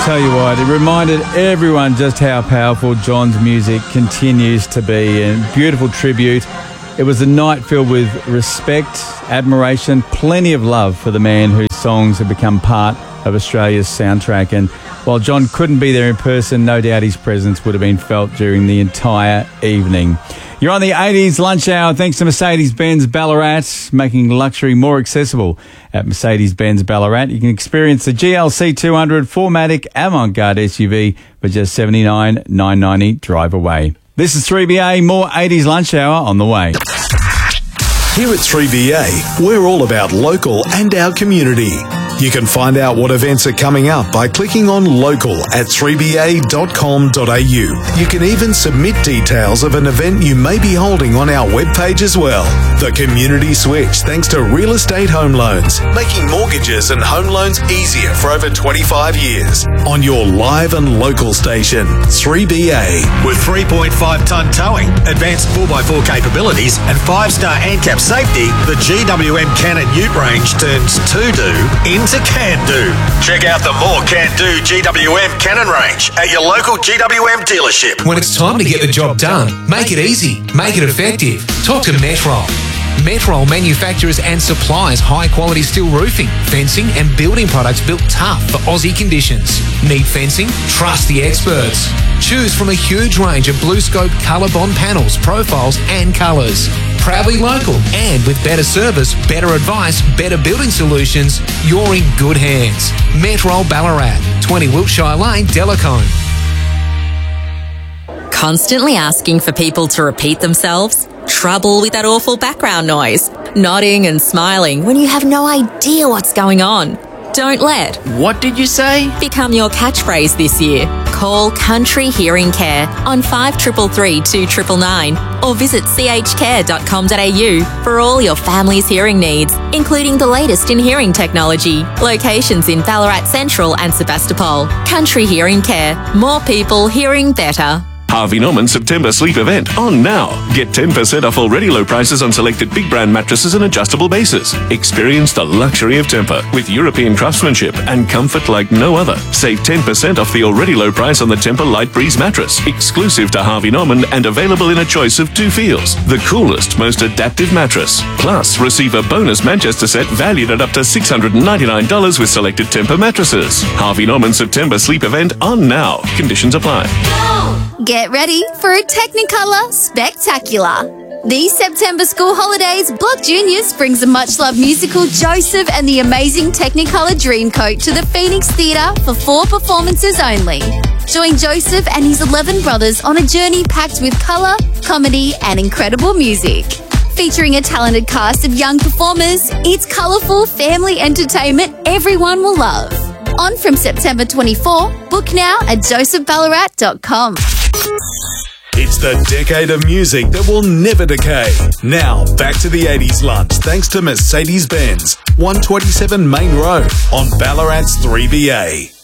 tell you what, it reminded everyone just how powerful John's music continues to be. And beautiful tribute. It was a night filled with respect, admiration, plenty of love for the man whose songs have become part of Australia's soundtrack. And while John couldn't be there in person, no doubt his presence would have been felt during the entire evening. You're on the 80s lunch hour thanks to Mercedes-Benz Ballarat, making luxury more accessible. At Mercedes-Benz Ballarat, you can experience the GLC 200 4MATIC Avant-Garde SUV for just $79,990 drive away. This is 3BA, more 80s lunch hour on the way. Here at 3BA, we're all about local and our community. You can find out what events are coming up by clicking on local at 3ba.com.au. You can even submit details of an event you may be holding on our webpage as well. The Community Switch, thanks to Real Estate Home Loans, making mortgages and home loans easier for over 25 years. On your live and local station, 3BA. With 3.5-tonne towing, advanced 4x4 capabilities and 5-star ANCAP safety, the GWM Cannon Ute range turns to-do into can-do. Check out the more can-do GWM Cannon range at your local GWM dealership. When it's time to get the job done, make it easy, make it effective. Talk to Metrol. Metrol manufactures and supplies high-quality steel roofing, fencing and building products built tough for Aussie conditions. Need fencing? Trust the experts. Choose from a huge range of BlueScope colour bond panels, profiles and colours. Proudly local and with better service, better advice, better building solutions, you're in good hands. Metrol Ballarat, 20 Wiltshire Lane, Delacombe. Constantly asking for people to repeat themselves? Trouble with that awful background noise? Nodding and smiling when you have no idea what's going on? Don't let "What did you say?" become your catchphrase this year. Call Country Hearing Care on 5333 2999 or visit chcare.com.au for all your family's hearing needs, including the latest in hearing technology. Locations in Ballarat Central and Sebastopol. Country Hearing Care. More people hearing better. Harvey Norman September sleep event on now. Get 10% off already low prices on selected big brand mattresses and adjustable bases. Experience the luxury of Tempur with European craftsmanship and comfort like no other. Save 10% off the already low price on the Tempur Light Breeze mattress, exclusive to Harvey Norman and available in a choice of 2 feels. The coolest, most adaptive mattress. Plus, receive a bonus Manchester set valued at up to $699 with selected Tempur mattresses. Harvey Norman September sleep event on now. Conditions apply. Get ready for a Technicolor Spectacular. These September school holidays, Block Juniors brings the much-loved musical Joseph and the amazing Technicolor Dreamcoat to the Phoenix Theatre for 4 performances only. Join Joseph and his 11 brothers on a journey packed with colour, comedy and incredible music. Featuring a talented cast of young performers, it's colourful family entertainment everyone will love. On from September 24, book now at josephballarat.com. It's the decade of music that will never decay. Now, back to the 80s lunch thanks to Mercedes-Benz, 127 Main Road on Ballarat's 3BA.